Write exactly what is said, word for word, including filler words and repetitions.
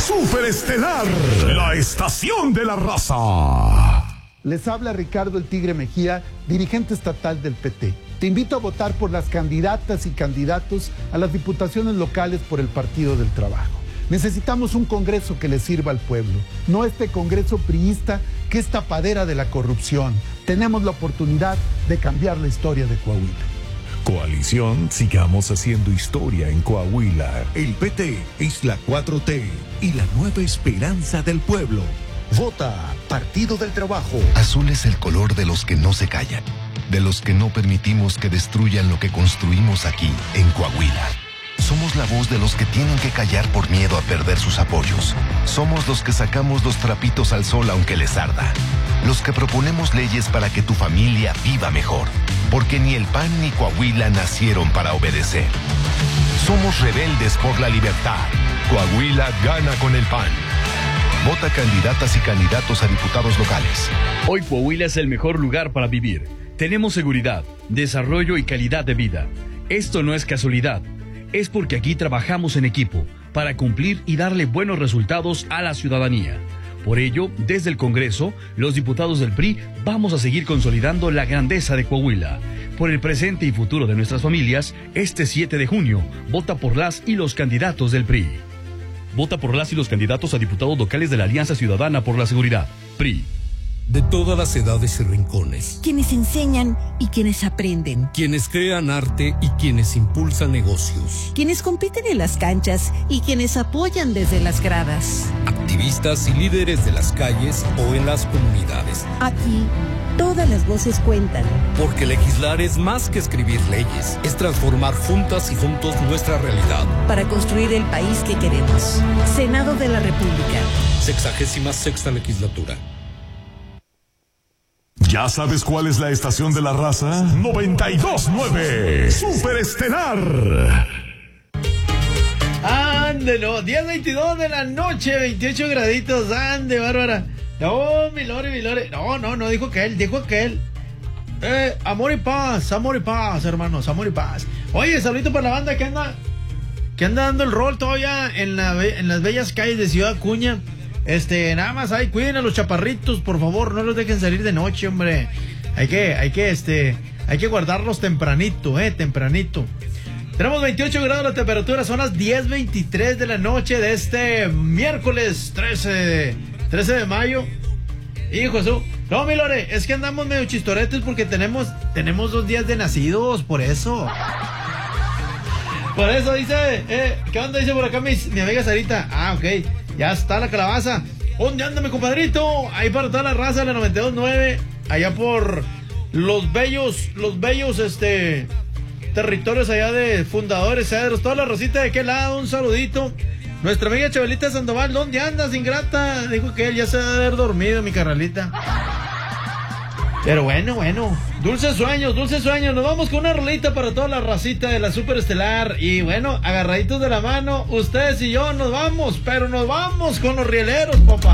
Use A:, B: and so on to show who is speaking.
A: Superestelar, la estación de la raza.
B: Les habla Ricardo El Tigre Mejía, dirigente estatal del P T. Te invito a votar por las candidatas y candidatos a las diputaciones locales por el Partido del Trabajo. Necesitamos un Congreso que le sirva al pueblo, no este Congreso priista que es tapadera de la corrupción. Tenemos la oportunidad de cambiar la historia de Coahuila.
A: Coalición, sigamos haciendo historia en Coahuila.
C: El P T es la cuatro T y la nueva esperanza del pueblo. Vota Partido del Trabajo.
D: Azul es el color de los que no se callan, de los que no permitimos que destruyan lo que construimos aquí, en Coahuila. Somos la voz de los que tienen que callar por miedo a perder sus apoyos. Somos los que sacamos los trapitos al sol aunque les arda. Los que proponemos leyes para que tu familia viva mejor. Porque ni el P A N ni Coahuila nacieron para obedecer. Somos rebeldes por la libertad. Coahuila gana con el P A N. Vota candidatas y candidatos a diputados locales.
E: Hoy Coahuila es el mejor lugar para vivir. Tenemos seguridad, desarrollo y calidad de vida. Esto no es casualidad. Es porque aquí trabajamos en equipo para cumplir y darle buenos resultados a la ciudadanía. Por ello, desde el Congreso, los diputados del P R I vamos a seguir consolidando la grandeza de Coahuila. Por el presente y futuro de nuestras familias, este siete de junio, vota por las y los candidatos del P R I. Vota por las y los candidatos a diputados locales de la Alianza Ciudadana por la Seguridad, P R I.
F: De todas las edades y rincones.
G: Quienes enseñan y quienes aprenden.
F: Quienes crean arte y quienes impulsan negocios.
G: Quienes compiten en las canchas y quienes apoyan desde las gradas.
F: Activistas y líderes de las calles o en las comunidades.
G: Aquí, todas las voces cuentan.
F: Porque legislar es más que escribir leyes. Es transformar juntas y juntos nuestra realidad.
G: Para construir el país que queremos. Senado de la República.
F: Sexagésima sexta legislatura.
A: ¿Ya sabes cuál es la estación de la raza? noventa y dos punto nueve Superestelar.
H: Ande, no, diez veintidós de la noche, veintiocho graditos, ande, bárbara. No, mi lore, mi lore. No, no, no dijo que él, dijo que él. Eh, amor y paz, amor y paz, hermanos, amor y paz. Oye, saludito para la banda que anda, que anda dando el rol todavía en, la, en las bellas calles de Ciudad Acuña. Este, nada más, ahí, cuiden a los chaparritos, por favor, no los dejen salir de noche, hombre. Hay que, hay que, este, hay que guardarlos tempranito, eh, tempranito. Tenemos veintiocho grados la temperatura, son las diez veintitrés de la noche de este miércoles trece de mayo. Hijo Jesús. No, mi lore, es que andamos medio chistoretes porque tenemos, tenemos dos días de nacidos, por eso. Por eso dice, eh, ¿qué onda? Dice por acá mi, mi amiga Sarita. Ah, ok. Ya está la calabaza. ¿Dónde anda mi compadrito? Ahí para toda la raza de la noventa y dos punto nueve. Allá por los bellos, los bellos, este, territorios allá de Fundadores Cedros. Toda la rosita de aquel lado, un saludito. Nuestra amiga Chabelita Sandoval, ¿dónde andas, ingrata? Dijo que él ya se debe haber dormido, mi carnalita. Pero bueno, bueno. Dulces sueños, dulces sueños. Nos vamos con una rolita para toda la racita de la Superestelar. Y bueno, agarraditos de la mano, ustedes y yo nos vamos. Pero nos vamos con los rieleros, papá.